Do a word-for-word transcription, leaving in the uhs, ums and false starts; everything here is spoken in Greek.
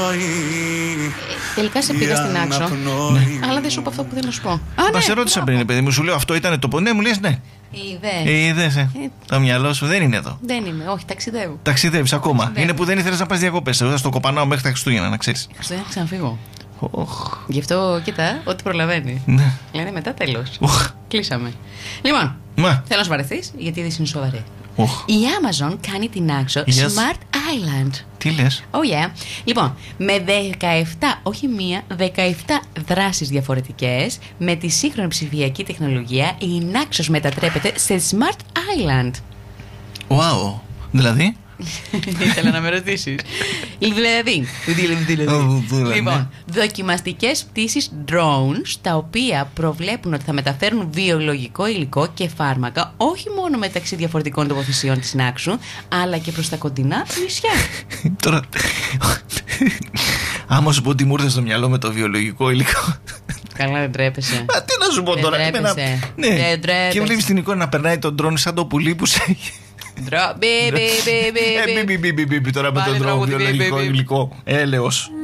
Τελικά σε πήγα στην Άξο. Ναι. Αλλά δεν σου είπα αυτό που θέλω να σου πω. Α, Μα ναι, σε ρώτησα πριν, παιδί μου, σου λέω αυτό ήταν το πονέ, ναι, μου λες ναι. Είδε. Είδες, ε. Ε. Το μυαλό σου δεν είναι εδώ. Δεν είμαι, όχι, ταξιδεύω. Ταξιδεύεις ακόμα. Ταξιδεύω. Είναι που δεν ήθελες να πας διακοπές. Εγώ θα στο κοπανάω μέχρι τα Χριστούγεννα, να ξέρεις. Χριστούγεννα ξαναφύγω. Οχ. Γι' αυτό, κοίτα, ό,τι προλαβαίνει. Ναι. Λένε μετά τέλος. Οχ. Κλείσαμε. Λοιπόν, Μα. θέλω να σου βαρεθείς, γιατί η είδηση είναι σοβαρή. Οχ. Η Amazon κάνει την Άξο Yes. Smart Island. Τι λες? Oh yeah. Λοιπόν, με δεκαεπτά, όχι μία, δεκαεπτά δράσεις διαφορετικές, με τη σύγχρονη ψηφιακή τεχνολογία, η Naxos μετατρέπεται σε Smart Island. Wow. Δηλαδή. Ήθελα να με ρωτήσεις. Δηλαδή, δηλαδή. λοιπόν, δοκιμαστικές πτήσεις drones, τα οποία προβλέπουν ότι θα μεταφέρουν βιολογικό υλικό και φάρμακα όχι μόνο μεταξύ διαφορετικών τοποθεσιών της Νάξου, αλλά και προς τα κοντινά νησιά. Τώρα. Άμα σου πω ότι μου ήρθε στο μυαλό με το βιολογικό υλικό. Καλά, δεν τρέπεσαι. Α, τι να σου πω Δεν τώρα. τρέπεσαι. Εμένα- Ναι. Δεν τρέπεσαι. Και βλέπεις την εικόνα να περνάει τον ντρόν σαν το πουλί που σε. Ντρο- μπι, μπι, μπι, μπι, Ε, μπι. μπι, μπι, μπι, μπι, μπι, τώρα με Πάλι τον ντρόν τραγούδι, μπι, μπι, βιολογικό μπι. υλικό. Έλεος.